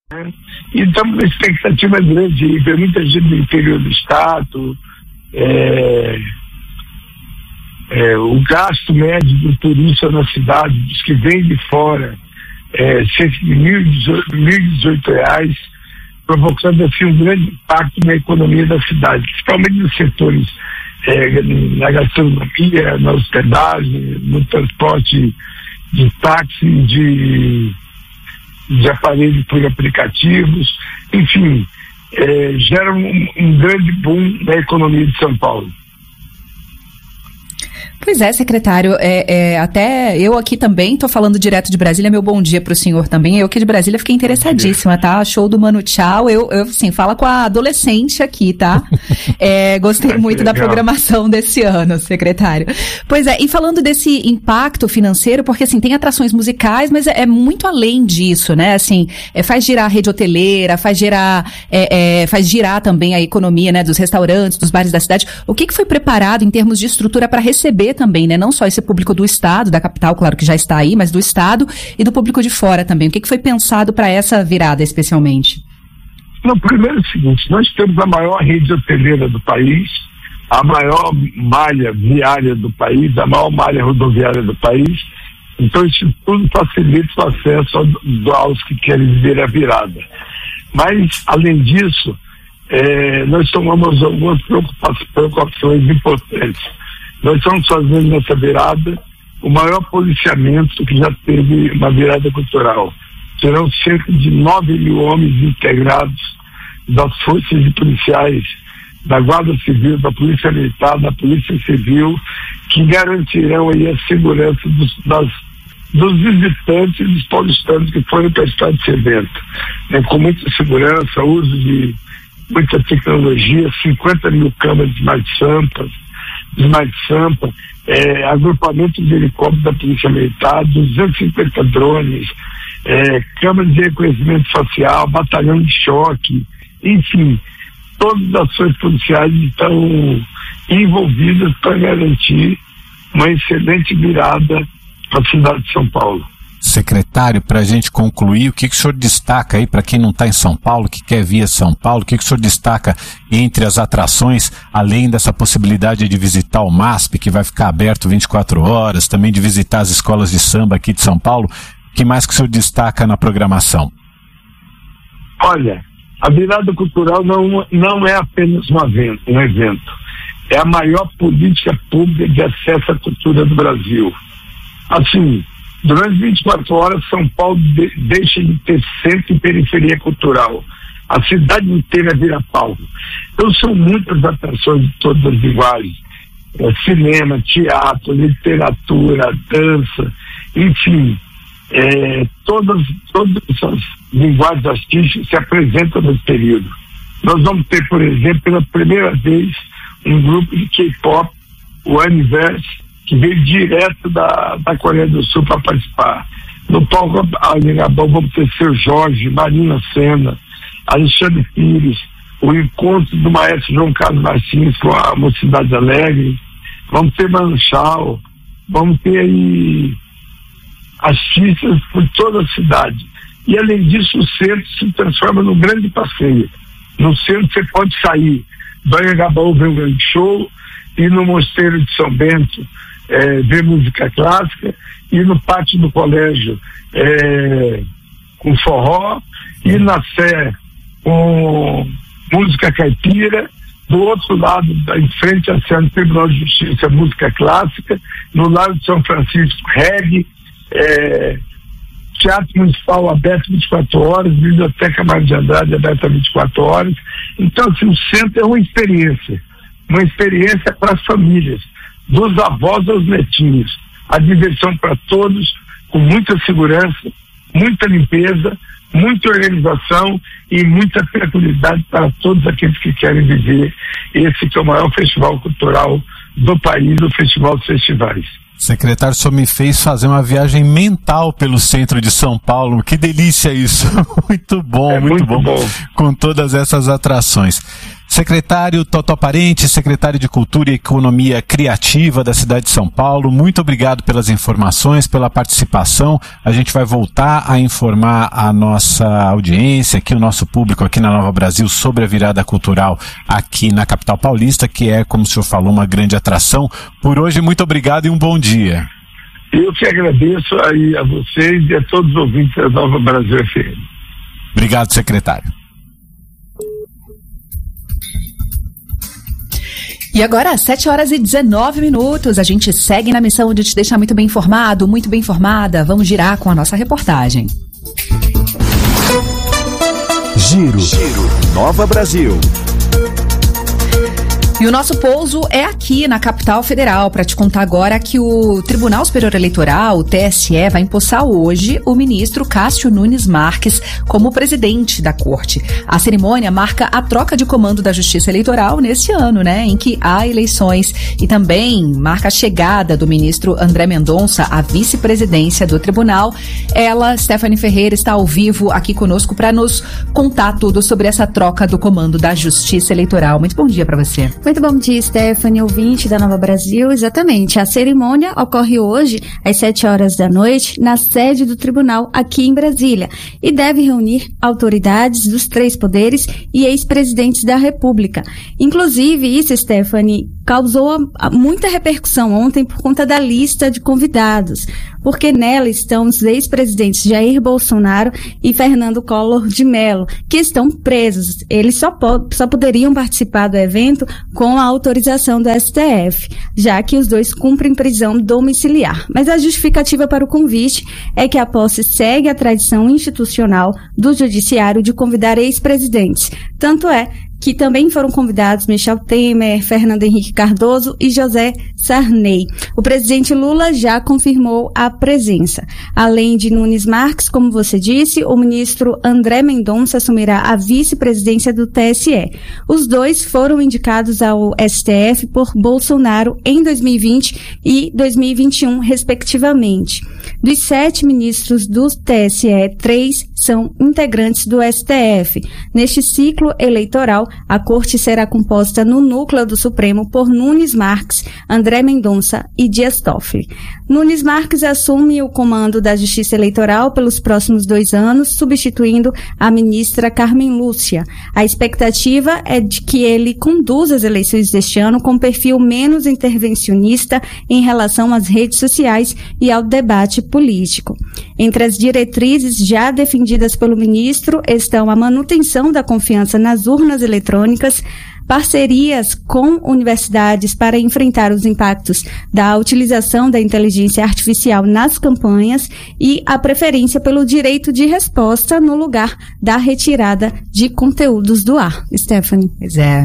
né? E estamos com expectativa grande aí, ver muita gente do interior do estado. O gasto médio do turista na cidade, dos que vêm de fora, cerca de R$1.018, provocando assim um grande impacto na economia da cidade, principalmente nos setores na gastronomia, na hospedagem, no transporte de táxi, de aparelhos por aplicativos, enfim, gera um grande boom na economia de São Paulo. Pois é, secretário, até eu aqui também estou falando direto de Brasília, meu bom dia para o senhor também. Eu aqui de Brasília fiquei interessadíssima, tá? Show do Manu Chao, eu assim, fala com a adolescente aqui, tá? Gostei muito da programação desse ano, secretário. Pois é, e falando desse impacto financeiro, porque assim, tem atrações musicais, mas é muito além disso, né? Assim, faz girar a rede hoteleira, faz girar também a economia, né, dos restaurantes, dos bares da cidade. O que foi preparado em termos de estrutura para receber também, né? Não só esse público do estado, da capital, claro que já está aí, mas do estado e do público de fora também. O que foi pensado para essa virada especialmente? No primeiro é o seguinte, nós temos a maior rede hoteleira do país, a maior malha viária do país, a maior malha rodoviária do país, então isso tudo facilita o acesso aos que querem viver a virada. Mas, além disso, nós tomamos algumas preocupações importantes. Nós estamos fazendo nessa virada o maior policiamento que já teve uma virada cultural. Serão cerca de 9 mil homens integrados das forças policiais, da Guarda Civil, da Polícia Militar, da Polícia Civil, que garantirão aí a segurança dos visitantes e dos paulistanos que foram prestar esse evento. Com muita segurança, uso de muita tecnologia, 50 mil câmeras de Smart Sampa, agrupamento de helicópteros da Polícia Militar, 250 drones, câmeras de reconhecimento facial, batalhão de choque, enfim, todas as ações policiais estão envolvidas para garantir uma excelente virada para a cidade de São Paulo. Secretário, para a gente concluir, o que o senhor destaca aí para quem não está em São Paulo, que quer vir a São Paulo, o que o senhor destaca entre as atrações, além dessa possibilidade de visitar o MASP, que vai ficar aberto 24 horas, também de visitar as escolas de samba aqui de São Paulo, o que mais que o senhor destaca na programação? Olha, a virada cultural não é apenas um evento, é a maior política pública de acesso à cultura do Brasil. Assim, durante 24 horas, São Paulo deixa de ter centro e periferia cultural. A cidade inteira vira palco. Então, são muitas atrações de todas as linguagens. Cinema, teatro, literatura, dança, enfim. Todas essas linguagens artísticas se apresentam nesse período. Nós vamos ter, por exemplo, pela primeira vez, um grupo de K-pop, o Aniverse, que veio direto da Coreia do Sul para participar. No palco Anhangabaú vamos ter Seu Jorge, Marina Senna, Alexandre Pires, o encontro do maestro João Carlos Martins com a Mocidade Alegre, vamos ter Manu Chao, vamos ter aí artistas por toda a cidade. E além disso, o centro se transforma num grande passeio. No centro você pode sair do Anhangabaú ver um grande show, e no Mosteiro de São Bento ver música clássica, e no pátio do colégio com forró, e na Sé com música caipira, do outro lado, em frente à Sé, no Tribunal de Justiça, música clássica, no lado de São Francisco, reggae, Teatro Municipal aberto 24 horas, Biblioteca Mário de Andrade aberta 24 horas. Então, assim, o centro é uma experiência para as famílias, dos avós aos netinhos, a diversão para todos, com muita segurança, muita limpeza, muita organização e muita tranquilidade para todos aqueles que querem viver esse que é o maior festival cultural do país, o Festival dos Festivais. Secretário, o senhor me fez fazer uma viagem mental pelo centro de São Paulo. Que delícia isso! Muito bom, muito bom. Com todas essas atrações. Secretário Totó Parente, secretário de Cultura e Economia Criativa da cidade de São Paulo, muito obrigado pelas informações, pela participação. A gente vai voltar a informar a nossa audiência, aqui o nosso público aqui na Nova Brasil sobre a virada cultural aqui na capital paulista, que é, como o senhor falou, uma grande atração. Por hoje, muito obrigado e um bom dia. Eu que agradeço aí a vocês e a todos os ouvintes da Nova Brasil FM. Obrigado, secretário. E agora, às 7h19, a gente segue na missão de te deixar muito bem informado, muito bem informada. Vamos girar com a nossa reportagem. Giro Nova Brasil. E o nosso pouso é aqui na capital federal, para te contar agora que o Tribunal Superior Eleitoral, o TSE, vai empossar hoje o ministro Cássio Nunes Marques como presidente da corte. A cerimônia marca a troca de comando da Justiça Eleitoral nesse ano, né, em que há eleições, e também marca a chegada do ministro André Mendonça à vice-presidência do tribunal. Ela, Stephanie Ferreira, está ao vivo aqui conosco para nos contar tudo sobre essa troca do comando da Justiça Eleitoral. Muito bom dia para você. Muito bom dia, Stephanie, ouvinte da Nova Brasil. Exatamente, a cerimônia ocorre hoje às 7h na sede do tribunal aqui em Brasília e deve reunir autoridades dos 3 poderes e ex-presidentes da República. Inclusive, isso, Stephanie, causou muita repercussão ontem por conta da lista de convidados, porque nela estão os ex-presidentes Jair Bolsonaro e Fernando Collor de Mello, que estão presos. Eles só poderiam participar do evento com a autorização do STF, já que os dois cumprem prisão domiciliar. Mas a justificativa para o convite é que a posse segue a tradição institucional do judiciário de convidar ex-presidentes. Tanto é que também foram convidados Michel Temer, Fernando Henrique Cardoso e José Sarney. O presidente Lula já confirmou a presença. Além de Nunes Marques, como você disse, o ministro André Mendonça assumirá a vice-presidência do TSE. Os dois foram indicados ao STF por Bolsonaro em 2020 e 2021, respectivamente. Dos 7 ministros do TSE, 3 são integrantes do STF. Neste ciclo eleitoral, a corte será composta no núcleo do Supremo por Nunes Marques, André Mendonça e Dias Toffoli. Nunes Marques assume o comando da Justiça Eleitoral pelos próximos 2 anos, substituindo a ministra Carmen Lúcia. A expectativa é de que ele conduza as eleições deste ano com perfil menos intervencionista em relação às redes sociais e ao debate político. Entre as diretrizes já defendidas pelo ministro estão a manutenção da confiança nas urnas eletrônicas, parcerias com universidades para enfrentar os impactos da utilização da inteligência artificial nas campanhas e a preferência pelo direito de resposta no lugar da retirada de conteúdos do ar. Stephanie. Pois é,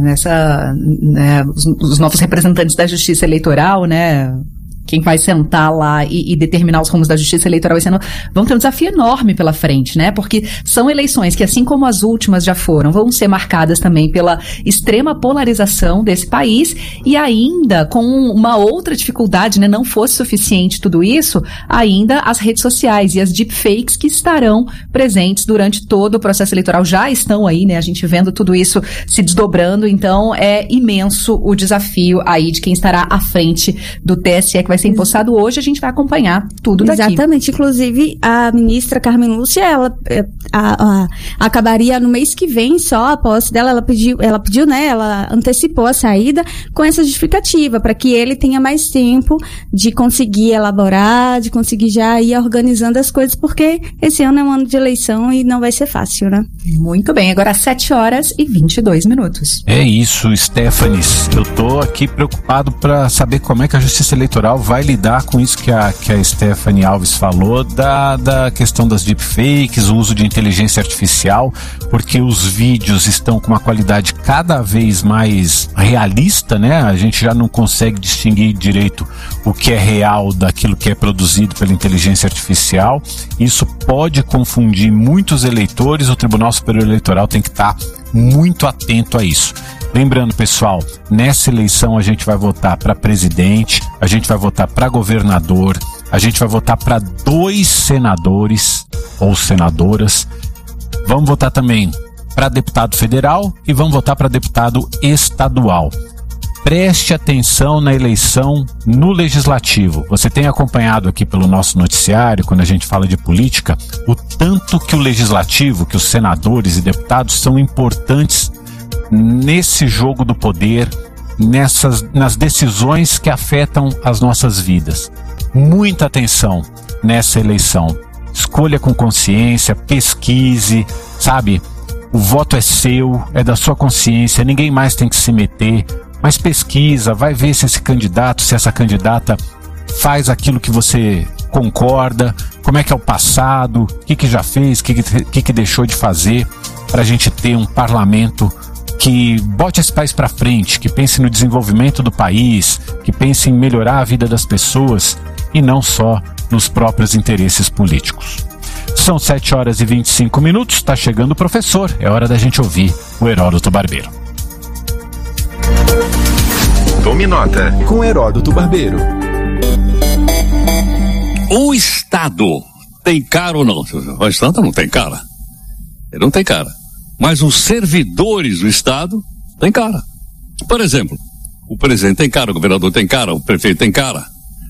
os novos representantes da Justiça Eleitoral, né? Quem vai sentar lá e determinar os rumos da Justiça Eleitoral esse ano vão ter um desafio enorme pela frente, né? Porque são eleições que, assim como as últimas já foram, vão ser marcadas também pela extrema polarização desse país e ainda com uma outra dificuldade, né? Não fosse suficiente tudo isso, ainda as redes sociais e as deepfakes que estarão presentes durante todo o processo eleitoral já estão aí, né? A gente vendo tudo isso se desdobrando, então é imenso o desafio aí de quem estará à frente do TSE, que vai ser empossado hoje. A gente vai acompanhar tudo daqui. Exatamente. Inclusive, a ministra Carmen Lúcia, ela acabaria no mês que vem só a posse dela. Ela pediu, né? Ela antecipou a saída com essa justificativa, para que ele tenha mais tempo de conseguir elaborar, de conseguir já ir organizando as coisas, porque esse ano é um ano de eleição e não vai ser fácil, né? Muito bem. Agora 7h22. É isso, Stephanie. Eu tô aqui preocupado para saber como é que a Justiça Eleitoral vai lidar com isso que a Stephanie Alves falou, da questão das deepfakes, o uso de inteligência artificial, porque os vídeos estão com uma qualidade cada vez mais realista, né? A gente já não consegue distinguir direito o que é real daquilo que é produzido pela inteligência artificial. Isso pode confundir muitos eleitores. O Tribunal Superior Eleitoral tem que estar muito atento a isso. Lembrando, pessoal, nessa eleição a gente vai votar para presidente, a gente vai votar para governador, a gente vai votar para 2 senadores ou senadoras. Vamos votar também para deputado federal e vão votar para deputado estadual. Preste atenção na eleição no legislativo. Você tem acompanhado aqui pelo nosso noticiário, quando a gente fala de política, o tanto que o legislativo, que os senadores e deputados são importantes nesse jogo do poder, nas decisões que afetam as nossas vidas. Muita atenção nessa eleição. Escolha com consciência, pesquise, sabe? O voto é seu, é da sua consciência, ninguém mais tem que se meter. Mas pesquisa, vai ver se esse candidato, se essa candidata faz aquilo que você concorda, como é que é o passado, o que já fez, o que deixou de fazer, para a gente ter um parlamento que bote esse país para frente, que pense no desenvolvimento do país, que pense em melhorar a vida das pessoas e não só nos próprios interesses políticos. São 7h25, está chegando o professor, é hora da gente ouvir o Heródoto Barbeiro. Tome nota com Heródoto Barbeiro. O Estado tem cara ou não? O Estado não tem cara. Ele não tem cara. Mas os servidores do Estado têm cara. Por exemplo, o presidente tem cara, o governador tem cara, o prefeito tem cara,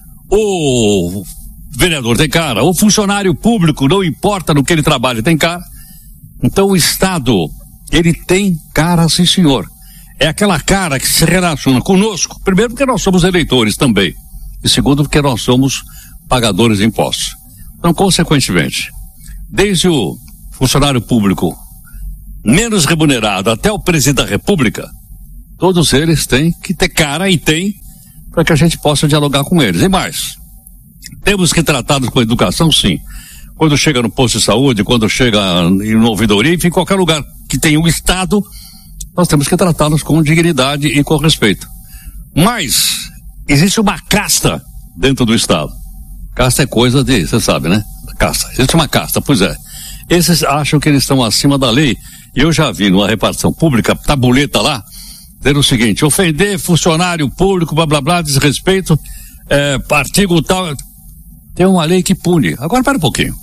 o vereador tem cara, o funcionário público, não importa no que ele trabalha, tem cara. Então o Estado, ele tem cara, sim senhor. É aquela cara que se relaciona conosco, primeiro porque nós somos eleitores também, e segundo porque nós somos pagadores de impostos. Então, consequentemente, desde o funcionário público menos remunerado até o presidente da República, todos eles têm que ter cara e tem para que a gente possa dialogar com eles. E mais, temos que tratá-los com educação, sim. Quando chega no posto de saúde, quando chega em ouvidoria, enfim, em qualquer lugar que tenha um Estado, nós temos que tratá-los com dignidade e com respeito. Mas existe uma casta dentro do Estado. Casta é coisa de, você sabe, né? Casta. Existe uma casta, pois é. Esses acham que eles estão acima da lei. Eu já vi numa repartição pública, tabuleta lá, dizendo o seguinte: ofender funcionário público, blá blá blá, desrespeito, artigo tal. Tem uma lei que pune. Agora, para um pouquinho.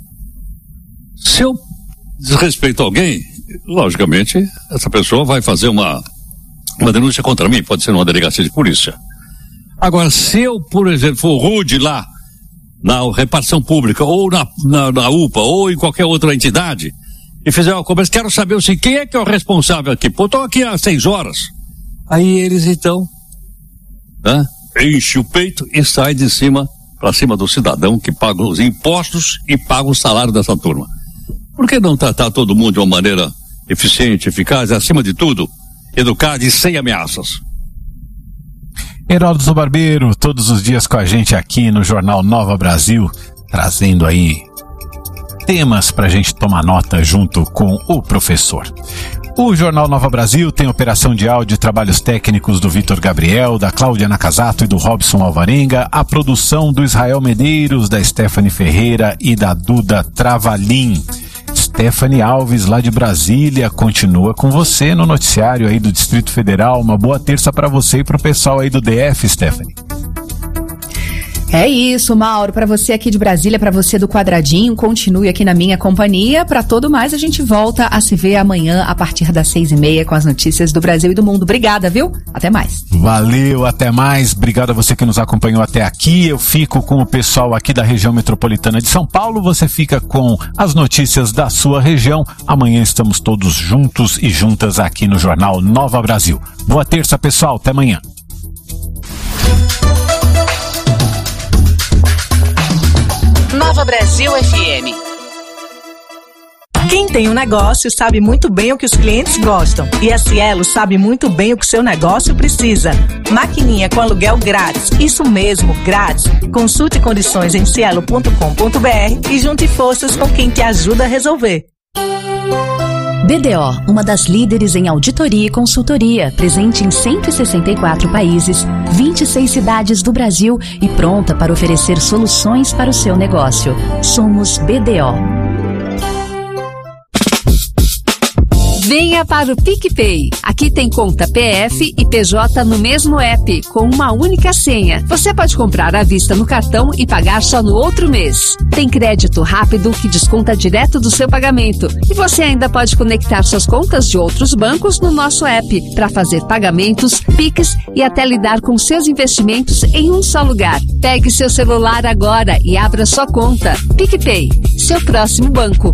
Se eu desrespeito alguém, logicamente, essa pessoa vai fazer uma denúncia contra mim, pode ser numa delegacia de polícia. Agora, se eu, por exemplo, for rude lá, na repartição pública, ou na UPA, ou em qualquer outra entidade, e fizer uma cobrança, quero saber assim, quem é que é o responsável aqui? Pô, estou aqui há 6 horas. Aí eles, então, enche o peito e sai de cima, para cima do cidadão que paga os impostos e paga o salário dessa turma. Por que não tratar todo mundo de uma maneira eficiente, eficaz, acima de tudo, educada e sem ameaças? Heródoto Barbeiro, todos os dias com a gente aqui no Jornal Nova Brasil, trazendo aí temas para a gente tomar nota junto com o professor. O Jornal Nova Brasil tem operação de áudio e trabalhos técnicos do Vitor Gabriel, da Cláudia Nakazato e do Robson Alvarenga, a produção do Israel Medeiros, da Stephanie Ferreira e da Duda Travalim. Stephanie Alves, lá de Brasília, continua com você no noticiário aí do Distrito Federal. Uma boa terça para você e para o pessoal aí do DF, Stephanie. É isso, Mauro, para você aqui de Brasília, para você do Quadradinho, continue aqui na minha companhia. Para todo mais, a gente volta a se ver amanhã a partir das 6h30 com as notícias do Brasil e do mundo. Obrigada, viu? Até mais. Valeu, até mais. Obrigado a você que nos acompanhou até aqui. Eu fico com o pessoal aqui da região metropolitana de São Paulo. Você fica com as notícias da sua região. Amanhã estamos todos juntos e juntas aqui no Jornal Nova Brasil. Boa terça, pessoal. Até amanhã. Nova Brasil FM. Quem tem um negócio sabe muito bem o que os clientes gostam. E a Cielo sabe muito bem o que seu negócio precisa. Maquininha com aluguel grátis. Isso mesmo, grátis. Consulte condições em cielo.com.br e junte forças com quem te ajuda a resolver. BDO, uma das líderes em auditoria e consultoria, presente em 164 países, 26 cidades do Brasil e pronta para oferecer soluções para o seu negócio. Somos BDO. Venha para o PicPay. Aqui tem conta PF e PJ no mesmo app, com uma única senha. Você pode comprar à vista no cartão e pagar só no outro mês. Tem crédito rápido que desconta direto do seu pagamento. E você ainda pode conectar suas contas de outros bancos no nosso app para fazer pagamentos, Pix e até lidar com seus investimentos em um só lugar. Pegue seu celular agora e abra sua conta. PicPay, seu próximo banco.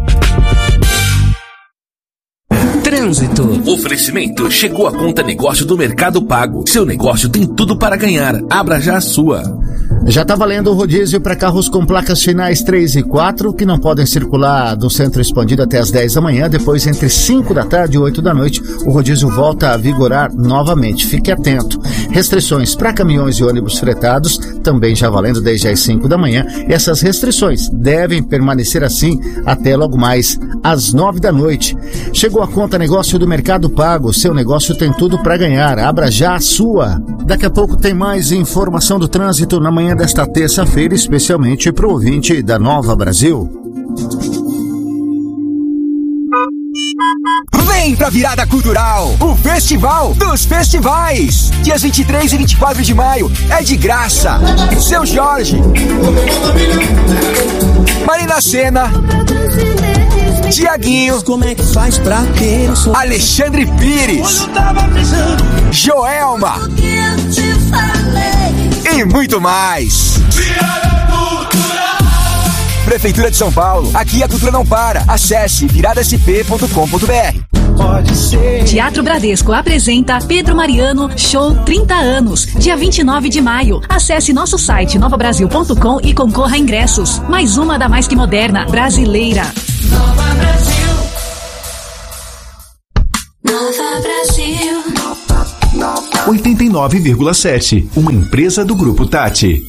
Trânsito. Oferecimento. Chegou a conta negócio do Mercado Pago. Seu negócio tem tudo para ganhar. Abra já a sua. Já está valendo o rodízio para carros com placas finais 3 e 4 que não podem circular do centro expandido até as 10 da manhã. Depois, entre 5 da tarde e 8 da noite, o rodízio volta a vigorar novamente. Fique atento. Restrições para caminhões e ônibus fretados, também já valendo desde as 5 da manhã. Essas restrições devem permanecer assim até logo mais às 9 da noite. Chegou a conta negócio do Mercado Pago. Seu negócio tem tudo para ganhar. Abra já a sua. Daqui a pouco tem mais informação do trânsito na manhã desta terça-feira, especialmente para o ouvinte da Nova Brasil. Vem pra Virada Cultural, o Festival dos Festivais. Dias 23 e 24 de maio, é de graça. Seu Jorge, Marina Sena, Tiaguinho, Alexandre Pires, Joelma e muito mais. Prefeitura de São Paulo, aqui a cultura não para. Acesse viradasp.com.br. Teatro Bradesco apresenta Pedro Mariano Show 30 anos, dia 29 de maio. Acesse nosso site novabrasil.com e concorra a ingressos. Mais uma da mais que moderna brasileira. Nova Brasil. Nova Brasil. 89,7, uma empresa do Grupo Tati.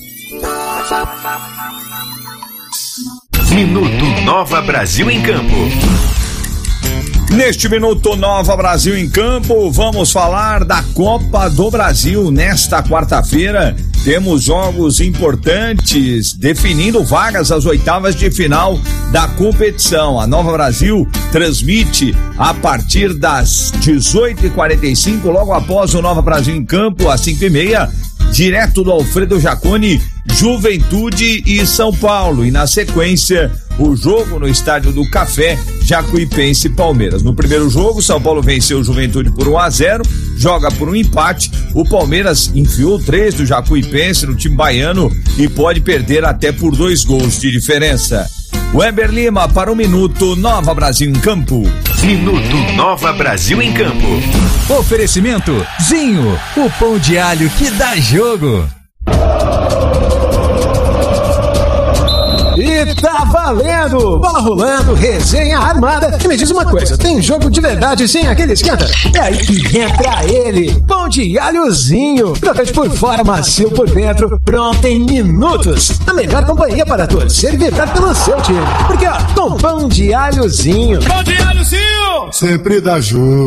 Minuto Nova Brasil em Campo. Neste Minuto Nova Brasil em Campo, vamos falar da Copa do Brasil. Nesta quarta-feira, temos jogos importantes definindo vagas às oitavas de final da competição. A Nova Brasil transmite a partir das 18h45, logo após o Nova Brasil em Campo, às 5h30, direto do Alfredo Jaconi, Juventude e São Paulo. E na sequência, o jogo no Estádio do Café, Jacuipense e Palmeiras. No primeiro jogo, São Paulo venceu o Juventude por 1-0, joga por um empate. O Palmeiras enfiou 3 do Jacuipense no time baiano e pode perder até por 2 gols de diferença. Weber Lima para o Minuto Nova Brasil em Campo. Minuto Nova Brasil em Campo. Oferecimento Zinho, o pão de alho que dá jogo. E tá valendo! Bola rolando, resenha armada. E me diz uma coisa, tem jogo de verdade sem aquele esquenta? É aí que entra ele, pão de alhozinho. Crocante por fora, macio por dentro, pronto em minutos. A melhor companhia para torcer e vibrar pelo seu time. Porque ó, com pão de alhozinho. Pão de alhozinho! Sempre dá jogo.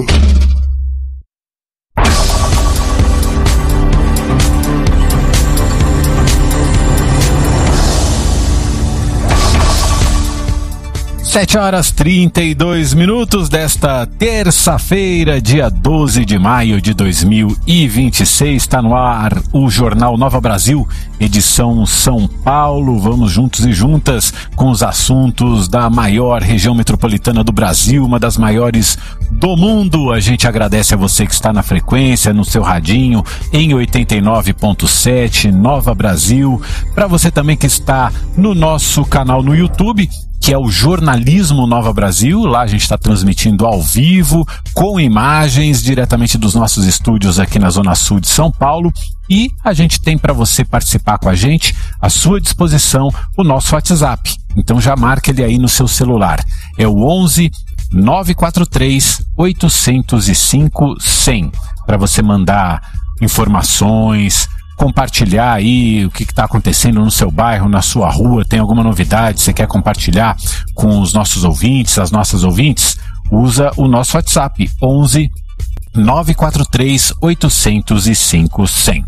Sete horas 32 minutos desta terça-feira, dia 12 de maio de 2026. Está no ar o Jornal Nova Brasil, edição São Paulo. Vamos juntos e juntas com os assuntos da maior região metropolitana do Brasil, uma das maiores do mundo. A gente agradece a você que está na frequência, no seu radinho, em 89.7, Nova Brasil. Para você também que está no nosso canal no YouTube, que é o Jornalismo Nova Brasil. Lá a gente está transmitindo ao vivo, com imagens, diretamente dos nossos estúdios aqui na Zona Sul de São Paulo. E a gente tem para você participar com a gente, à sua disposição, o nosso WhatsApp. Então já marca ele aí no seu celular. É o 11 943 805 100. Para você mandar informações, compartilhar aí o que está acontecendo no seu bairro, na sua rua, tem alguma novidade, você quer compartilhar com os nossos ouvintes, as nossas ouvintes, usa o nosso WhatsApp, 11 943 805 100.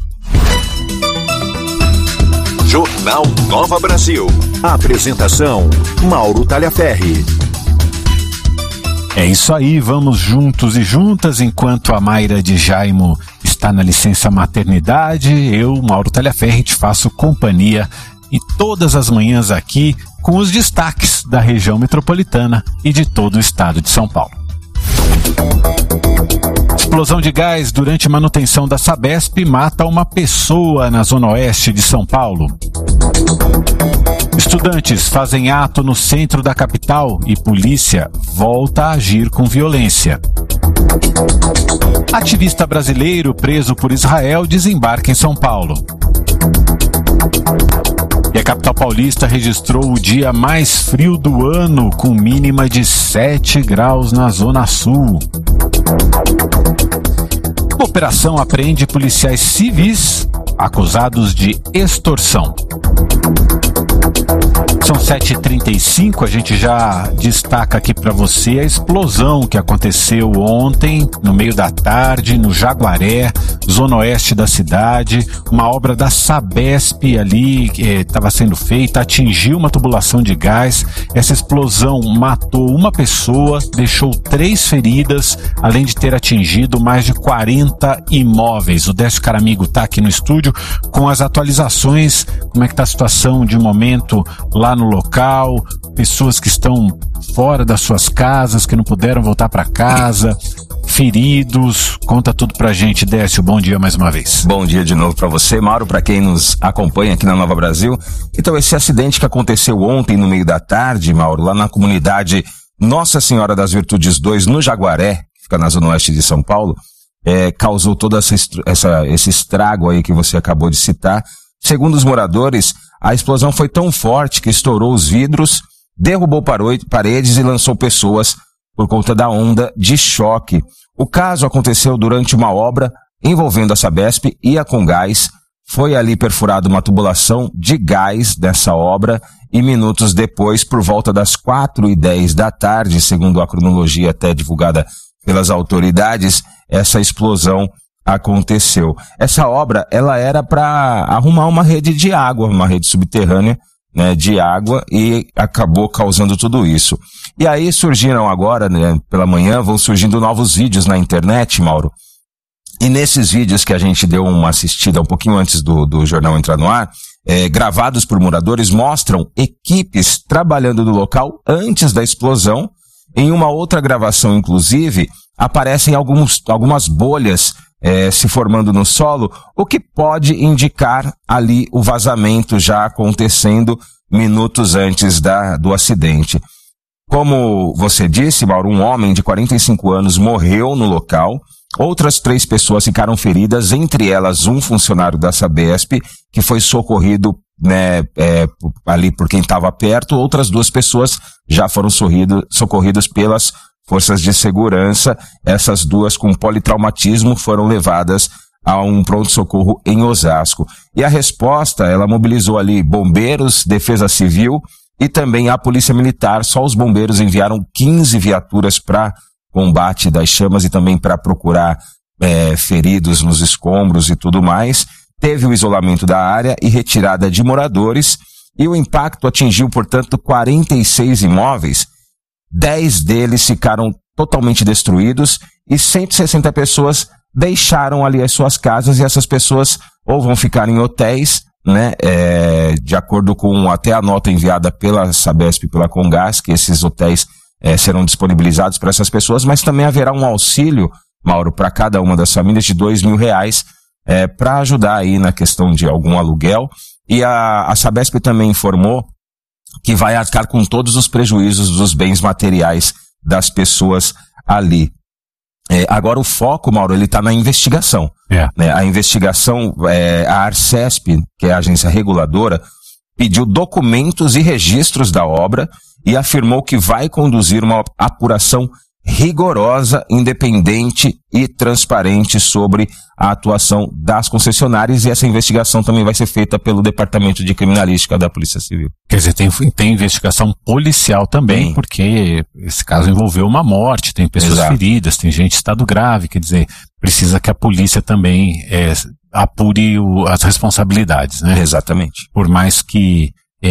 Jornal Nova Brasil. Apresentação, Mauro Talhaferri. É isso aí, vamos juntos e juntas, enquanto a Mayra de Jaimo está na licença maternidade, eu, Mauro Talhaferri, te faço companhia e todas as manhãs aqui com os destaques da região metropolitana e de todo o estado de São Paulo. Explosão de gás durante manutenção da Sabesp mata uma pessoa na zona oeste de São Paulo. Estudantes fazem ato no centro da capital e polícia volta a agir com violência. Ativista brasileiro preso por Israel desembarca em São Paulo. E a capital paulista registrou o dia mais frio do ano, com mínima de 7 graus na Zona Sul. A operação apreende policiais civis acusados de extorsão. São 7h35, a gente já destaca aqui para você a explosão que aconteceu ontem, no meio da tarde, no Jaguaré, zona oeste da cidade. Uma obra da Sabesp ali que estava sendo feita, atingiu uma tubulação de gás. Essa explosão matou uma pessoa, deixou 3 feridas, além de ter atingido mais de 40 imóveis. O Décio Caramigo está aqui no estúdio com as atualizações, como é que está a situação de momento lá no local, pessoas que estão fora das suas casas, que não puderam voltar para casa, feridos. Conta tudo pra gente, Décio. Bom dia mais uma vez. Bom dia de novo para você, Mauro, para quem nos acompanha aqui na Nova Brasil. Então, esse acidente que aconteceu ontem no meio da tarde, Mauro, lá na comunidade Nossa Senhora das Virtudes 2, no Jaguaré, que fica na zona oeste de São Paulo, causou todo esse estrago aí que você acabou de citar. Segundo os moradores, a explosão foi tão forte que estourou os vidros, derrubou paredes e lançou pessoas por conta da onda de choque. O caso aconteceu durante uma obra envolvendo a Sabesp e a Congás. Foi ali perfurada uma tubulação de gás dessa obra e minutos depois, por volta das 4h10 da tarde, segundo a cronologia até divulgada pelas autoridades, essa explosão aconteceu. Essa obra, ela era para arrumar uma rede de água, uma rede subterrânea, né, de água, e acabou causando tudo isso. E aí surgiram agora, né, pela manhã, vão surgindo novos vídeos na internet, Mauro. E nesses vídeos que a gente deu uma assistida um pouquinho antes do jornal entrar no ar, gravados por moradores, mostram equipes trabalhando no local antes da explosão. Em uma outra gravação, inclusive, aparecem algumas bolhas se formando no solo, o que pode indicar ali o vazamento já acontecendo minutos antes do acidente. Como você disse, Mauro, um homem de 45 anos morreu no local, outras 3 pessoas ficaram feridas, entre elas um funcionário da Sabesp, que foi socorrido, né, ali por quem estava perto. Outras 2 pessoas já foram socorridas pelas forças de segurança. Essas 2 com politraumatismo foram levadas a um pronto-socorro em Osasco. E a resposta, ela mobilizou ali bombeiros, defesa civil e também a polícia militar. Só os bombeiros enviaram 15 viaturas para combate das chamas e também para procurar feridos nos escombros e tudo mais. Teve o isolamento da área e retirada de moradores, e o impacto atingiu, portanto, 46 imóveis. 10 deles ficaram totalmente destruídos e 160 pessoas deixaram ali as suas casas, e essas pessoas ou vão ficar em hotéis, né, de acordo com até a nota enviada pela Sabesp e pela Congás, que esses hotéis serão disponibilizados para essas pessoas, mas também haverá um auxílio, Mauro, para cada uma das famílias de R$2.000 para ajudar aí na questão de algum aluguel. E a Sabesp também informou que vai arcar com todos os prejuízos dos bens materiais das pessoas ali. Agora o foco, Mauro, ele está na investigação. Né? A investigação, a Arcesp, que é a agência reguladora, pediu documentos e registros da obra e afirmou que vai conduzir uma apuração rigorosa, independente e transparente sobre a atuação das concessionárias, e essa investigação também vai ser feita pelo Departamento de Criminalística da Polícia Civil. Quer dizer, tem investigação policial também, porque esse caso envolveu uma morte, tem pessoas feridas, tem gente em estado grave, quer dizer, precisa que a polícia também apure as responsabilidades, né? Exatamente. Por mais que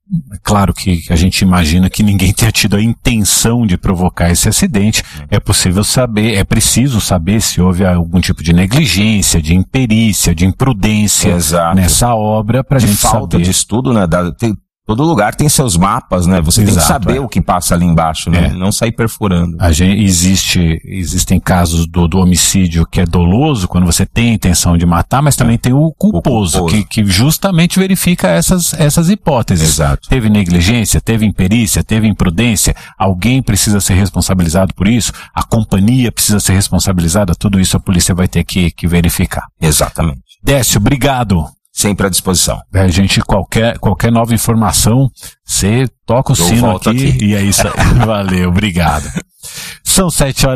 Claro que a gente imagina que ninguém tenha tido a intenção de provocar esse acidente. É preciso saber se houve algum tipo de negligência, de imperícia, de imprudência nessa obra, pra gente saber. Falta de estudo, né? Todo lugar tem seus mapas, né? Você tem que saber o que passa ali embaixo, né? Não sair perfurando. Existem casos do homicídio que é doloso, quando você tem a intenção de matar, mas também tem o culposo. Que justamente verifica essas hipóteses. Exato. Teve negligência, teve imperícia, teve imprudência, alguém precisa ser responsabilizado por isso, a companhia precisa ser responsabilizada, tudo isso a polícia vai ter que verificar. Exatamente. Décio, obrigado. Sempre à disposição. A gente, qualquer nova informação, você toca o sino aqui e é isso aí. Valeu, obrigado. São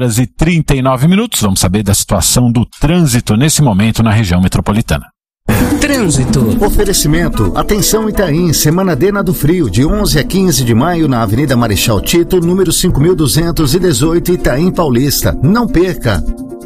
7h39, vamos saber da situação do trânsito nesse momento na região metropolitana. Trânsito. Oferecimento. Atenção Itaim, Semana Dena do Frio, de 11 a 15 de maio na Avenida Marechal Tito, número 5.218, Itaim Paulista. Não perca.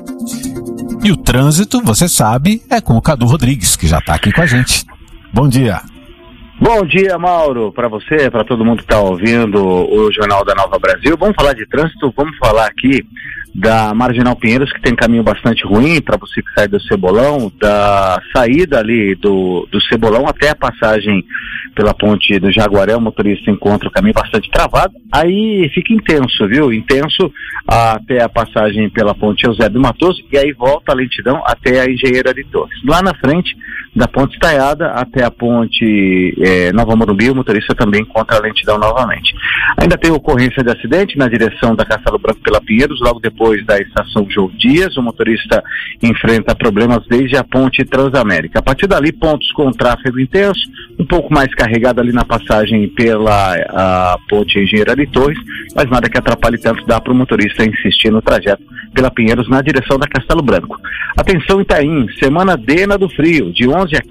E o trânsito, você sabe, é com o Cadu Rodrigues, que já está aqui com a gente. Bom dia. Bom dia, Mauro, para você, para todo mundo que está ouvindo o Jornal da Nova Brasil. Vamos falar de trânsito, vamos falar aqui da Marginal Pinheiros, que tem caminho bastante ruim para você que sai do Cebolão, da saída ali do Cebolão até a passagem pela ponte do Jaguaré. O motorista encontra o caminho bastante travado, aí fica intenso, viu? Intenso até a passagem pela ponte Eusébio Matoso, e aí volta a lentidão até a Engenheira de Torres. Lá na frente, da ponte Estaiada até a ponte Nova Morumbi, o motorista também encontra a lentidão novamente. Ainda tem ocorrência de acidente na direção da Castelo Branco pela Pinheiros, logo depois da estação João Dias. O motorista enfrenta problemas desde a ponte Transamérica. A partir dali, pontos com tráfego intenso, um pouco mais carregado ali na passagem pela ponte Engenheira de Torres, mas nada que atrapalhe tanto, dá para o motorista insistir no trajeto pela Pinheiros na direção da Castelo Branco. Atenção Itaim, Semana Dena do Frio, de 11 a